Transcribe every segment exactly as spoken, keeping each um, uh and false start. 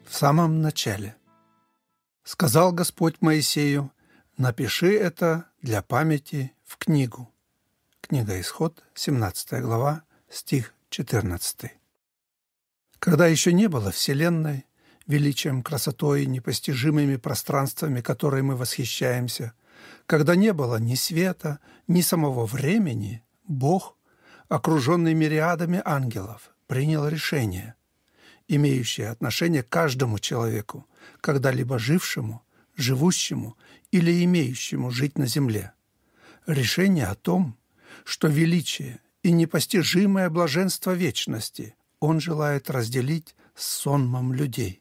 В самом начале. Сказал Господь Моисею: напиши это для памяти в книгу. Книга Исход, семнадцатая глава, стих четырнадцатый. Когда еще не было Вселенной, величием, красотой, непостижимыми пространствами, которой мы восхищаемся, когда не было ни света, ни самого времени, Бог, окруженный мириадами ангелов, принял решение, имеющее отношение к каждому человеку, когда-либо жившему, живущему или имеющему жить на земле. Решение о том, что величие и непостижимое блаженство вечности Он желает разделить с сонмом людей.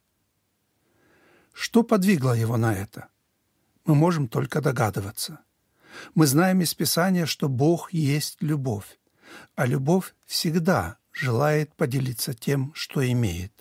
Что подвигло Его на это? Мы можем только догадываться. Мы знаем из Писания, что Бог есть любовь, а любовь всегда желает поделиться тем, что имеет.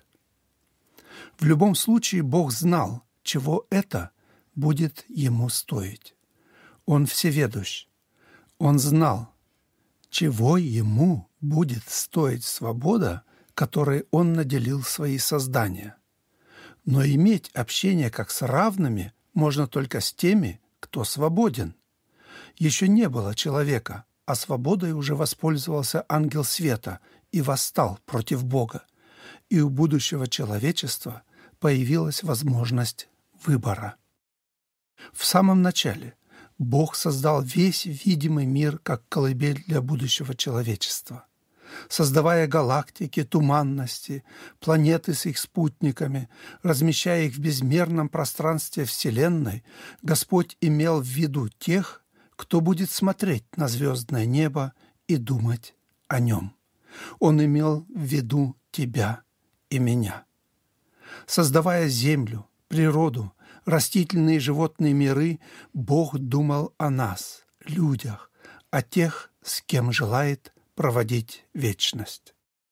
В любом случае Бог знал, чего это будет Ему стоить. Он всеведущ. Он знал, чего Ему будет стоить свобода, которой Он наделил свои создания. Но иметь общение как с равными можно только с теми, кто свободен. Еще не было человека, а свободой уже воспользовался ангел света и восстал против Бога. И у будущего человечества появилась возможность выбора. В самом начале Бог создал весь видимый мир как колыбель для будущего человечества. Создавая галактики, туманности, планеты с их спутниками, размещая их в безмерном пространстве Вселенной, Господь имел в виду тех, кто будет смотреть на звездное небо и думать о нем. Он имел в виду тебя и меня. Создавая землю, природу, растительные и животные миры, Бог думал о нас, людях, о тех, с кем желает проводить вечность.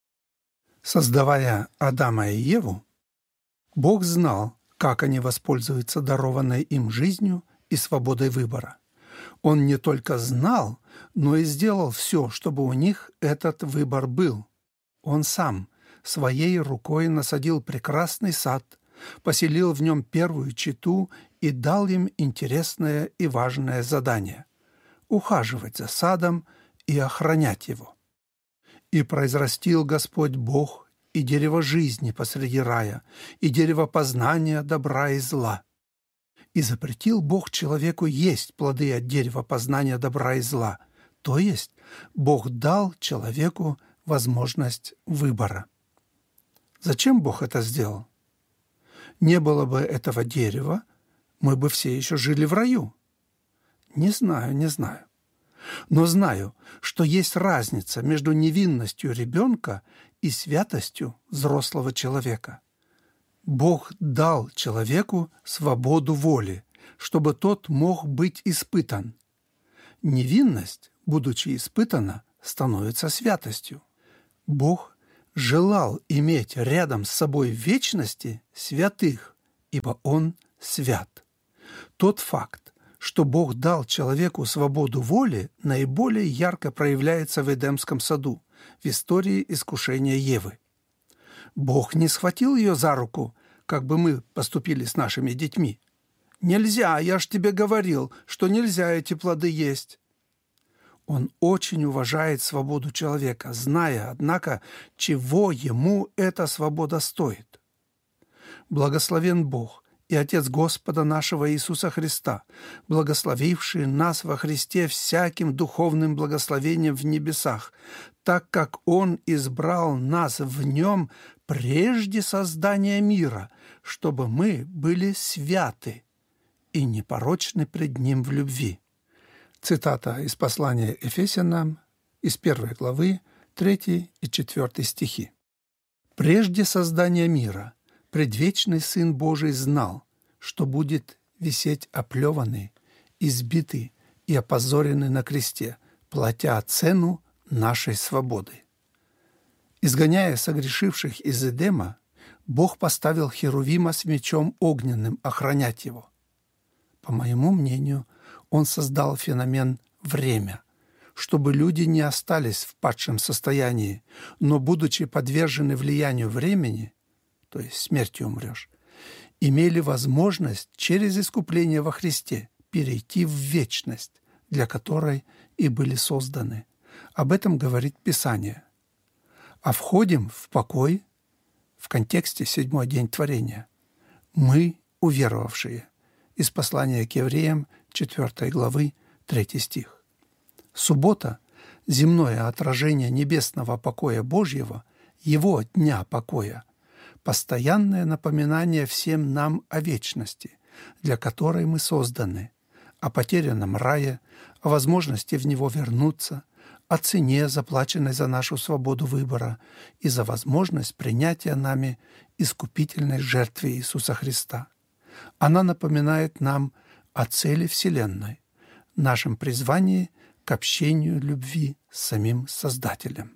Создавая Адама и Еву, Бог знал, как они воспользуются дарованной им жизнью и свободой выбора. Он не только знал, но и сделал все, чтобы у них этот выбор был. Он сам своей рукой насадил прекрасный сад, поселил в нем первую чету и дал им интересное и важное задание – ухаживать за садом и охранять его. «И произрастил Господь Бог и дерево жизни посреди рая, и дерево познания добра и зла. И запретил Бог человеку есть плоды от дерева познания добра и зла». То есть Бог дал человеку возможность выбора. Зачем Бог это сделал? Не было бы этого дерева, мы бы все еще жили в раю. Не знаю, не знаю. Но знаю, что есть разница между невинностью ребенка и святостью взрослого человека. Бог дал человеку свободу воли, чтобы тот мог быть испытан. Невинность, будучи испытана, становится святостью. Бог желал иметь рядом с собой в вечности святых, ибо Он свят. Тот факт, что Бог дал человеку свободу воли, наиболее ярко проявляется в Эдемском саду, в истории искушения Евы. Бог не схватил ее за руку, как бы мы поступили с нашими детьми. «Нельзя, я ж тебе говорил, что нельзя эти плоды есть». Он очень уважает свободу человека, зная, однако, чего ему эта свобода стоит. Благословен Бог и Отец Господа нашего Иисуса Христа, благословивший нас во Христе всяким духовным благословением в небесах, так как Он избрал нас в Нем прежде создания мира, чтобы мы были святы и непорочны пред Ним в любви. Цитата из послания Ефесянам из первой главы, третий и четвертый стихи. «Прежде создания мира предвечный Сын Божий знал, что будет висеть оплеванный, избитый и опозоренный на кресте, платя цену нашей свободы. Изгоняя согрешивших из Эдема, Бог поставил Херувима с мечом огненным охранять его. По моему мнению, Он создал феномен «время», чтобы люди не остались в падшем состоянии, но, будучи подвержены влиянию времени, то есть смертью умрешь, имели возможность через искупление во Христе перейти в вечность, для которой и были созданы. Об этом говорит Писание. А входим в покой в контексте седьмой день творения. Мы, уверовавшие. Из послания к евреям, четвёртой главы, третий стих. Суббота – земное отражение небесного покоя Божьего, Его дня покоя, постоянное напоминание всем нам о вечности, для которой мы созданы, о потерянном рае, о возможности в него вернуться, о цене, заплаченной за нашу свободу выбора и за возможность принятия нами искупительной жертвы Иисуса Христа. Она напоминает нам о цели Вселенной, нашем призвании к общению любви с самим Создателем.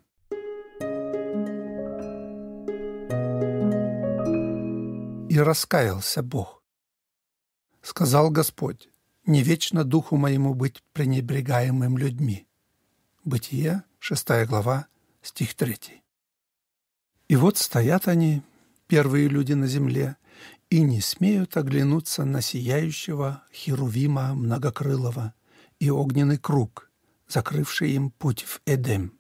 «И раскаялся Бог. Сказал Господь: не вечно духу моему быть пренебрегаемым людьми». Бытие, шестая глава, стих третий. «И вот стоят они, первые люди на земле, и не смеют оглянуться на сияющего херувима многокрылого и огненный круг, закрывший им путь в Эдем.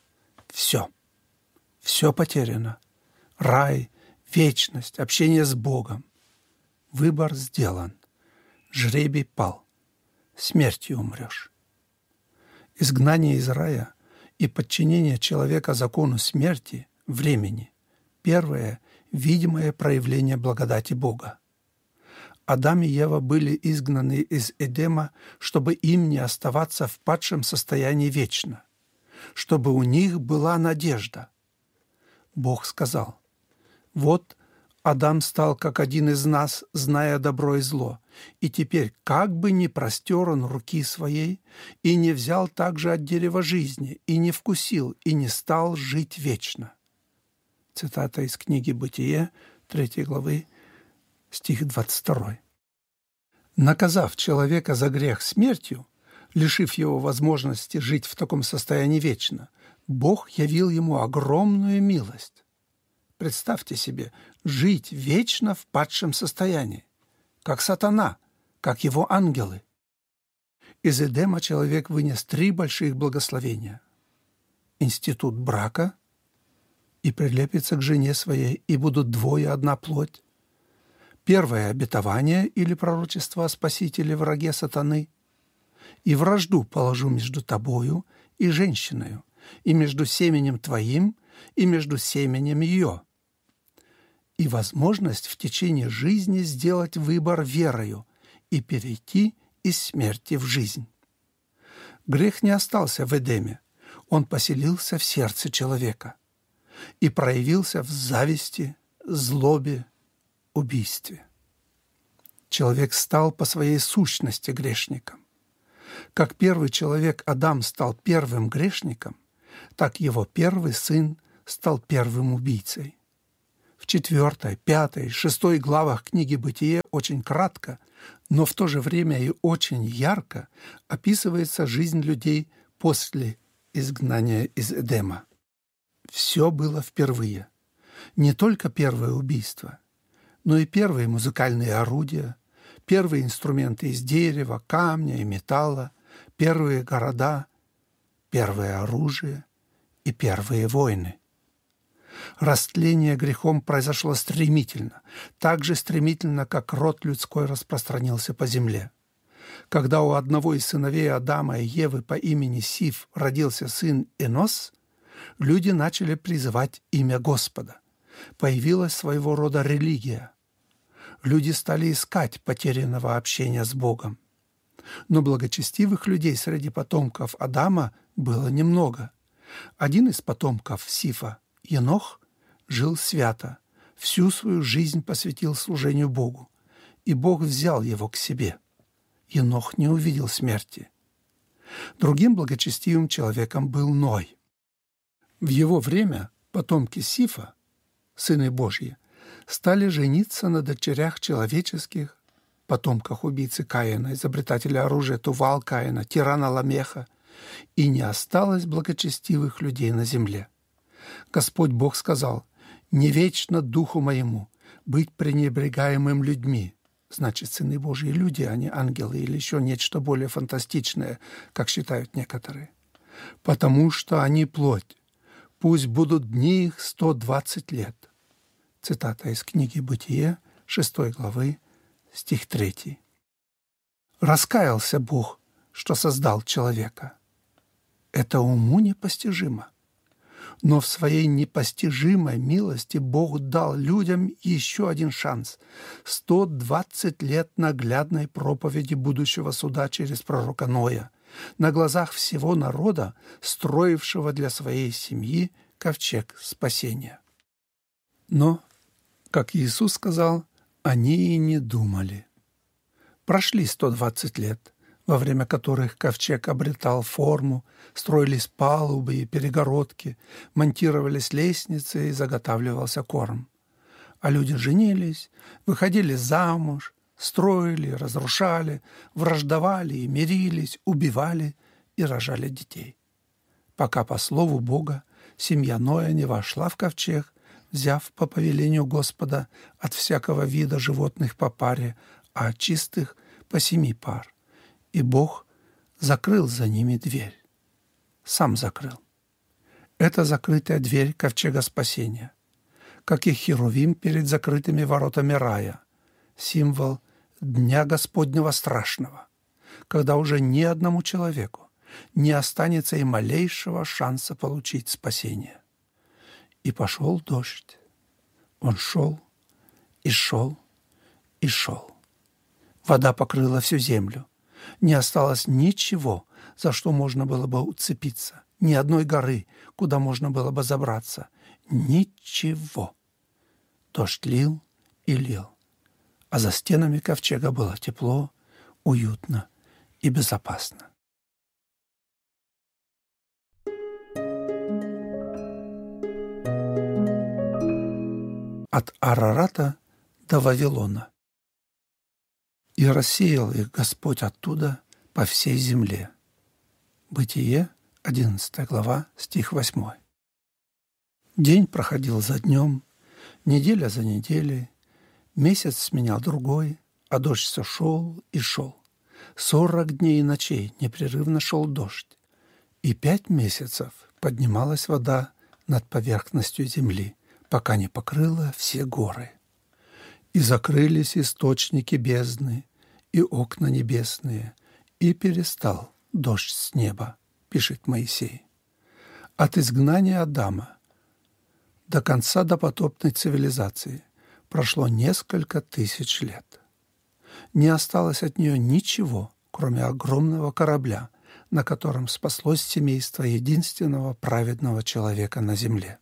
Все, все потеряно. Рай, вечность, общение с Богом. Выбор сделан. Жребий пал. Смертью умрешь». Изгнание из рая и подчинение человека закону смерти, времени – первое видимое проявление благодати Бога. Адам и Ева были изгнаны из Эдема, чтобы им не оставаться в падшем состоянии вечно, чтобы у них была надежда. Бог сказал: «Вот Адам стал как один из нас, зная добро и зло, и теперь как бы не простер он руки своей, и не взял также от дерева жизни, и не вкусил, и не стал жить вечно». Цитата из книги «Бытие», третьей главы, стих двадцать два. Наказав человека за грех смертью, лишив его возможности жить в таком состоянии вечно, Бог явил ему огромную милость. Представьте себе, жить вечно в падшем состоянии, как сатана, как его ангелы. Из Эдема человек вынес три больших благословения. Институт брака, и прилепится к жене своей, и будут двое одна плоть. Первое обетование или пророчество о спасителе враге сатаны. И вражду положу между тобою и женщиною, и между семенем твоим, и между семенем ее. И возможность в течение жизни сделать выбор верою и перейти из смерти в жизнь. Грех не остался в Эдеме, он поселился в сердце человека и проявился в зависти, злобе, убийстве. Человек стал по своей сущности грешником. Как первый человек Адам стал первым грешником, так его первый сын стал первым убийцей. В четвертой, пятой, шестой главах книги «Бытие» очень кратко, но в то же время и очень ярко описывается жизнь людей после изгнания из Эдема. Все было впервые. Не только первое убийство, но и первые музыкальные орудия, первые инструменты из дерева, камня и металла, первые города, первое оружие и первые войны. Растление грехом произошло стремительно, так же стремительно, как род людской распространился по земле. Когда у одного из сыновей Адама и Евы по имени Сиф родился сын Энос, люди начали призывать имя Господа. Появилась своего рода религия. Люди стали искать потерянного общения с Богом. Но благочестивых людей среди потомков Адама было немного. Один из потомков Сифа, Енох, жил свято, всю свою жизнь посвятил служению Богу, и Бог взял его к себе. Енох не увидел смерти. Другим благочестивым человеком был Ной. В его время потомки Сифа, сыны Божьи, стали жениться на дочерях человеческих, потомках убийцы Каина, изобретателя оружия Тувал Каина, тирана Ламеха, и не осталось благочестивых людей на земле. Господь Бог сказал: «Не вечно духу моему быть пренебрегаемым людьми. Значит, сыны Божьи люди, а не ангелы или еще нечто более фантастичное, как считают некоторые. Потому что они плоть. Пусть будут дни их сто двадцать лет. Цитата из книги «Бытие», шестой главы, стих третий. Раскаялся Бог, что создал человека. Это уму непостижимо. Но в своей непостижимой милости Бог дал людям еще один шанс – сто двадцать лет наглядной проповеди будущего суда через пророка Ноя, на глазах всего народа, строившего для своей семьи ковчег спасения. Но, как Иисус сказал, они и не думали. Прошли сто двадцать лет, во время которых ковчег обретал форму, строились палубы и перегородки, монтировались лестницы и заготавливался корм. А люди женились, выходили замуж, строили, разрушали, враждовали и мирились, убивали и рожали детей. Пока по слову Бога семья Ноя не вошла в ковчег, взяв по повелению Господа от всякого вида животных по паре, а от чистых по семи пар. И Бог закрыл за ними дверь. Сам закрыл. Это закрытая дверь ковчега спасения, как и херувим перед закрытыми воротами рая, символ Дня Господнего страшного, когда уже ни одному человеку не останется и малейшего шанса получить спасение. И пошел дождь. Он шел и шел и шел. Вода покрыла всю землю. Не осталось ничего, за что можно было бы уцепиться, ни одной горы, куда можно было бы забраться. Ничего. Дождь лил и лил, а за стенами ковчега было тепло, уютно и безопасно. От Арарата до Вавилона. И рассеял их Господь оттуда по всей земле. Бытие, одиннадцатая глава, стих восьмой. День проходил за днем, неделя за неделей, месяц сменял другой, а дождь все шел и шел. Сорок дней и ночей непрерывно шел дождь, и пять месяцев поднималась вода над поверхностью земли, пока не покрыла все горы. И закрылись источники бездны, и окна небесные, и перестал дождь с неба, пишет Моисей. От изгнания Адама до конца допотопной цивилизации прошло несколько тысяч лет. Не осталось от нее ничего, кроме огромного корабля, на котором спаслось семейство единственного праведного человека на земле.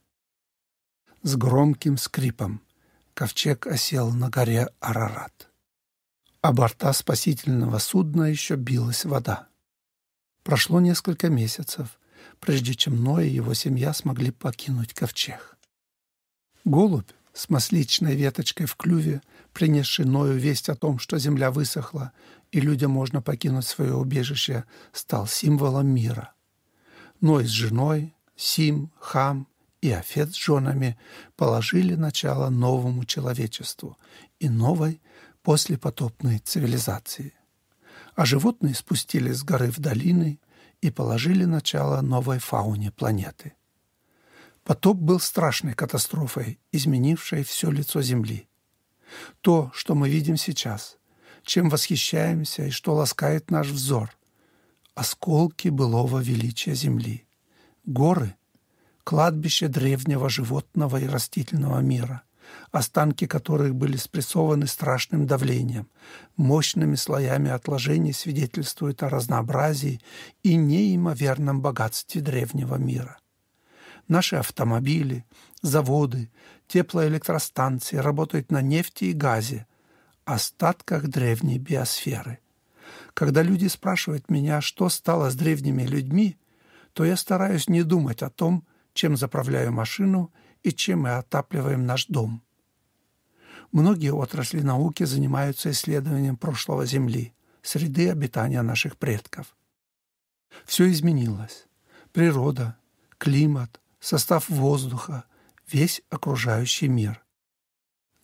С громким скрипом ковчег осел на горе Арарат. А борта спасительного судна еще билась вода. Прошло несколько месяцев, прежде чем Ной и его семья смогли покинуть ковчег. Голубь с масличной веточкой в клюве, принесший Ною весть о том, что земля высохла и людям можно покинуть свое убежище, стал символом мира. Ной с женой, Сим, Хам и Афет с женами положили начало новому человечеству и новой послепотопной цивилизации. А животные спустились с горы в долины и положили начало новой фауне планеты. Потоп был страшной катастрофой, изменившей все лицо Земли. То, что мы видим сейчас, чем восхищаемся и что ласкает наш взор — осколки былого величия Земли. Горы — кладбище древнего животного и растительного мира, останки которых были спрессованы страшным давлением, мощными слоями отложений свидетельствуют о разнообразии и неимоверном богатстве древнего мира. Наши автомобили, заводы, теплоэлектростанции работают на нефти и газе, остатках древней биосферы. Когда люди спрашивают меня, что стало с древними людьми, то я стараюсь не думать о том, чем заправляю машину и чем мы отапливаем наш дом. Многие отрасли науки занимаются исследованием прошлого Земли, среды обитания наших предков. Все изменилось. Природа, климат, состав воздуха, весь окружающий мир.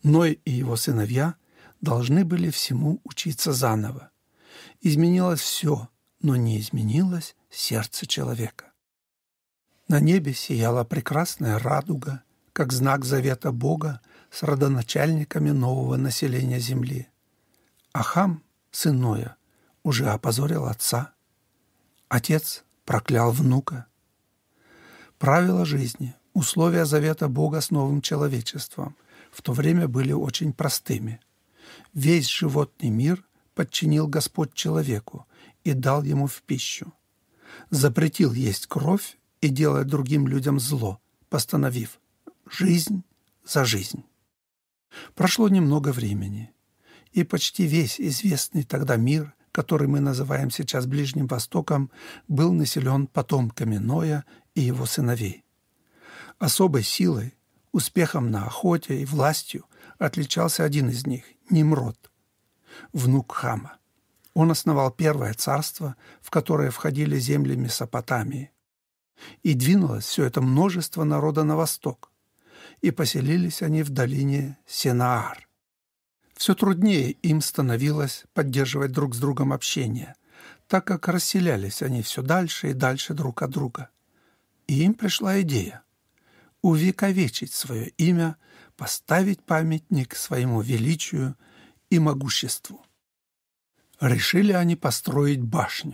Ной и его сыновья должны были всему учиться заново. Изменилось все, но не изменилось сердце человека. На небе сияла прекрасная радуга, как знак завета Бога с родоначальниками нового населения земли. А Хам, сын Ноя, уже опозорил отца. Отец проклял внука. Правила жизни, условия завета Бога с новым человечеством в то время были очень простыми. Весь животный мир подчинил Господь человеку и дал ему в пищу. Запретил есть кровь и делать другим людям зло, постановив «жизнь за жизнь». Прошло немного времени, и почти весь известный тогда мир, который мы называем сейчас Ближним Востоком, был населен потомками Ноя и его сыновей. Особой силой, успехом на охоте и властью отличался один из них – Нимрод, внук Хама. Он основал первое царство, в которое входили земли Месопотамии. И двинулось все это множество народа на восток, и поселились они в долине Сенаар. Все труднее им становилось поддерживать друг с другом общение, так как расселялись они все дальше и дальше друг от друга. И им пришла идея увековечить свое имя, поставить памятник своему величию и могуществу. Решили они построить башню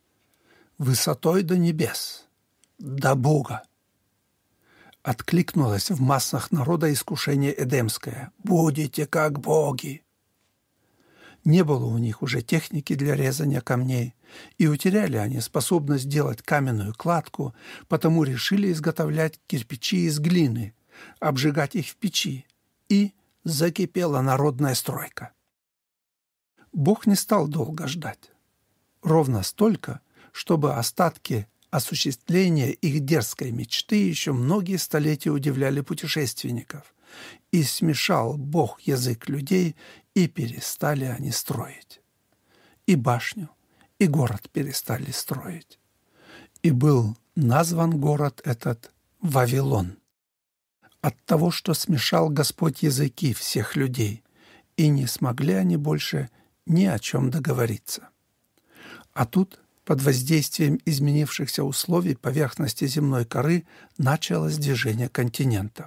высотой до небес, до Бога. Откликнулось в массах народа искушение эдемское «Будете как боги». Не было у них уже техники для резания камней, и утеряли они способность делать каменную кладку, потому решили изготовлять кирпичи из глины, обжигать их в печи, и закипела народная стройка. Бог не стал долго ждать. Ровно столько, чтобы остатки осуществления их дерзкой мечты еще многие столетия удивляли путешественников. И смешал Бог язык людей, и перестали они строить. И башню, и город перестали строить. И был назван город этот Вавилон. От того, что смешал Господь языки всех людей, и не смогли они больше ни о чем договориться. А тут, под воздействием изменившихся условий поверхности земной коры, началось движение континентов.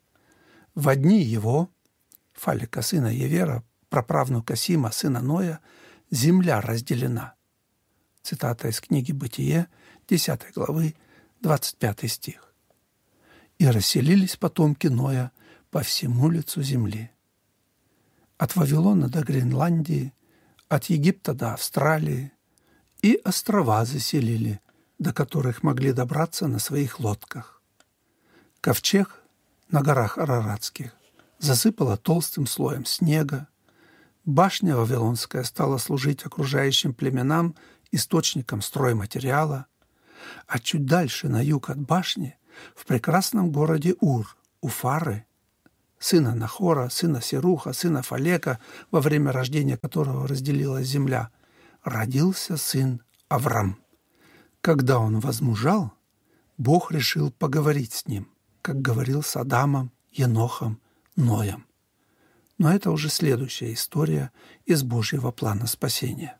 В одни его, Фалика, сына Евера, праправнука Сима, сына Ноя, земля разделена. Цитата из книги «Бытие», десятой главы, двадцать пятый стих. «И расселились потомки Ноя по всему лицу земли. От Вавилона до Гренландии, от Египта до Австралии, и острова заселили, до которых могли добраться на своих лодках. Ковчег на горах Араратских засыпало толстым слоем снега. Башня Вавилонская стала служить окружающим племенам источником стройматериала, а чуть дальше, на юг от башни, в прекрасном городе Ур, у Фары, сына Нахора, сына Серуха, сына Фалека, во время рождения которого разделилась земля, родился сын Аврам. Когда он возмужал, Бог решил поговорить с ним, как говорил с Адамом, Енохом, Ноем. Но это уже следующая история из Божьего плана спасения.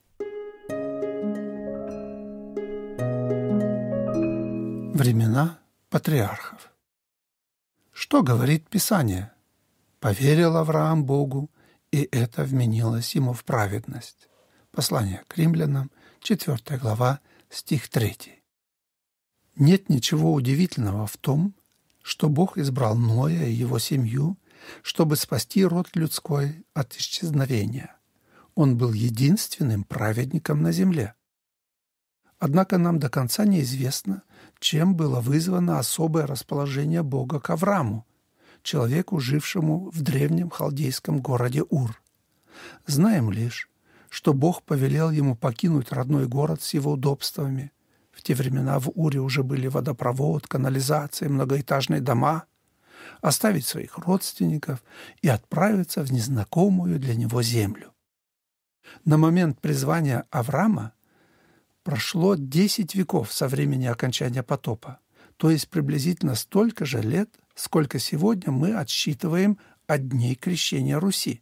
Времена патриархов. Что говорит Писание? «Поверил Авраам Богу, и это вменилось ему в праведность». Послание к римлянам, четвёртая глава, стих третий. Нет ничего удивительного в том, что Бог избрал Ноя и его семью, чтобы спасти род людской от исчезновения. Он был единственным праведником на земле. Однако нам до конца неизвестно, чем было вызвано особое расположение Бога к Аврааму, человеку, жившему в древнем халдейском городе Ур. Знаем лишь, что Бог повелел ему покинуть родной город с его удобствами. В те времена в Уре уже были водопровод, канализация, многоэтажные дома, оставить своих родственников и отправиться в незнакомую для него землю. На момент призвания Авраама прошло десять веков со времени окончания потопа, то есть приблизительно столько же лет, сколько сегодня мы отсчитываем от дней крещения Руси.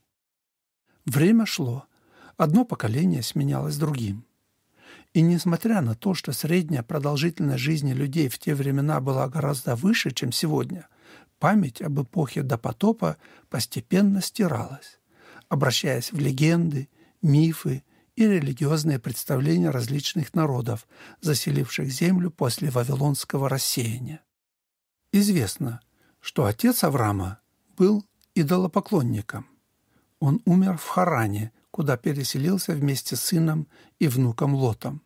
Время шло, одно поколение сменялось другим. И несмотря на то, что средняя продолжительность жизни людей в те времена была гораздо выше, чем сегодня, память об эпохе до потопа постепенно стиралась, обращаясь в легенды, мифы и религиозные представления различных народов, заселивших землю после вавилонского рассеяния. Известно, что отец Авраама был идолопоклонником. Он умер в Харане, куда переселился вместе с сыном и внуком Лотом.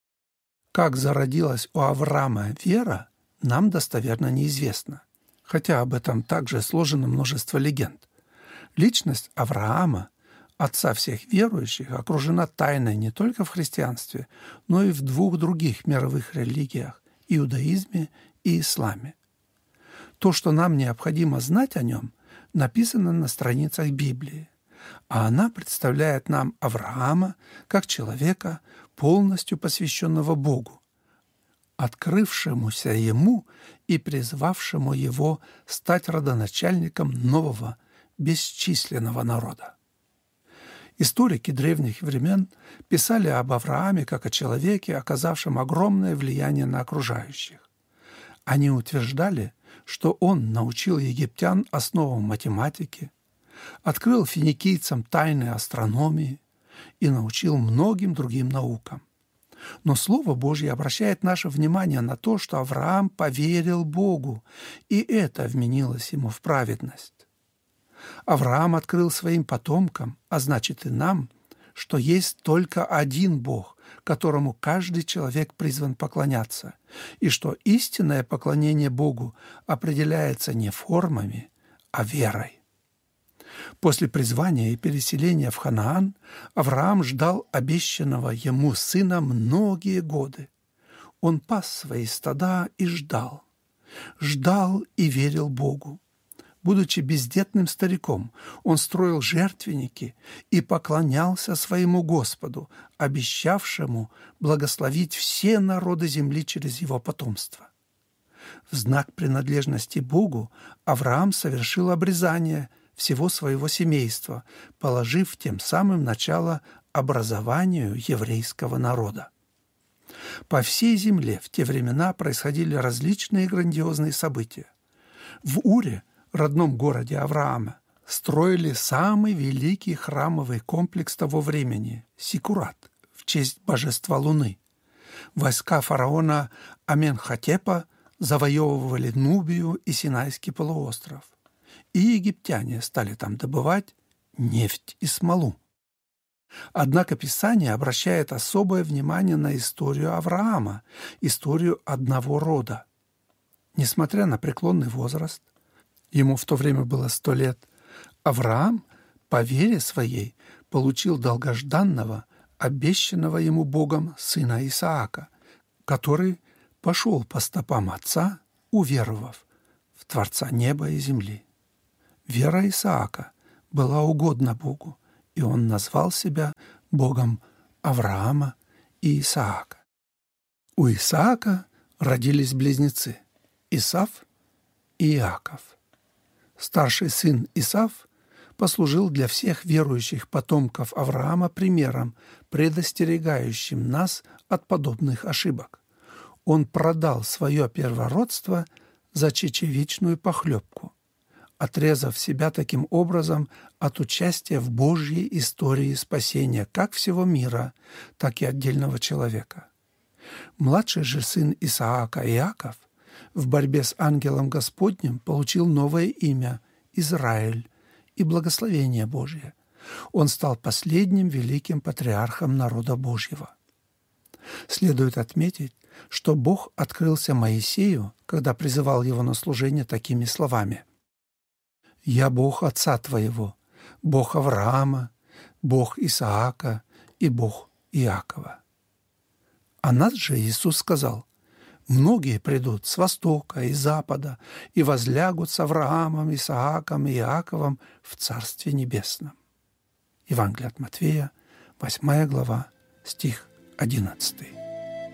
Как зародилась у Авраама вера, нам достоверно неизвестно, хотя об этом также сложено множество легенд. Личность Авраама, отца всех верующих, окружена тайной не только в христианстве, но и в двух других мировых религиях – иудаизме и исламе. То, что нам необходимо знать о нем, написано на страницах Библии, а она представляет нам Авраама как человека, полностью посвященного Богу, открывшемуся ему и призвавшему его стать родоначальником нового, бесчисленного народа. Историки древних времен писали об Аврааме как о человеке, оказавшем огромное влияние на окружающих. Они утверждали, что он научил египтян основам математики, открыл финикийцам тайны астрономии и научил многим другим наукам. Но Слово Божье обращает наше внимание на то, что Авраам поверил Богу, и это вменилось ему в праведность. Авраам открыл своим потомкам, а значит и нам, что есть только один Бог, которому каждый человек призван поклоняться, и что истинное поклонение Богу определяется не формами, а верой. После призвания и переселения в Ханаан Авраам ждал обещанного ему сына многие годы. Он пас свои стада и ждал. Ждал и верил Богу. Будучи бездетным стариком, он строил жертвенники и поклонялся своему Господу, обещавшему благословить все народы земли через его потомство. В знак принадлежности Богу Авраам совершил обрезание всего своего семейства, положив тем самым начало образованию еврейского народа. По всей земле в те времена происходили различные грандиозные события. В Уре, родном городе Авраама, строили самый великий храмовый комплекс того времени – Сикурат, в честь божества Луны. Войска фараона Аменхотепа завоевывали Нубию и Синайский полуостров. И египтяне стали там добывать нефть и смолу. Однако Писание обращает особое внимание на историю Авраама, историю одного рода. Несмотря на преклонный возраст, ему в то время было сто лет, Авраам по вере своей получил долгожданного, обещанного ему Богом сына Исаака, который пошел по стопам отца, уверовав в Творца неба и земли. Вера Исаака была угодна Богу, и он назвал себя Богом Авраама и Исаака. У Исаака родились близнецы – Исав и Иаков. Старший сын Исав послужил для всех верующих потомков Авраама примером, предостерегающим нас от подобных ошибок. Он продал свое первородство за чечевичную похлебку, отрезав себя таким образом от участия в Божьей истории спасения как всего мира, так и отдельного человека. Младший же сын Исаака, Иаков, в борьбе с ангелом Господним получил новое имя – Израиль и благословение Божье. Он стал последним великим патриархом народа Божьего. Следует отметить, что Бог открылся Моисею, когда призывал его на служение такими словами: «Я Бог отца твоего, Бог Авраама, Бог Исаака и Бог Иакова». А нас же Иисус сказал: «Многие придут с востока и запада и возлягут с Авраамом, Исааком и Иаковом в Царстве Небесном». Евангелие от Матфея, восьмая глава, стих одиннадцатый.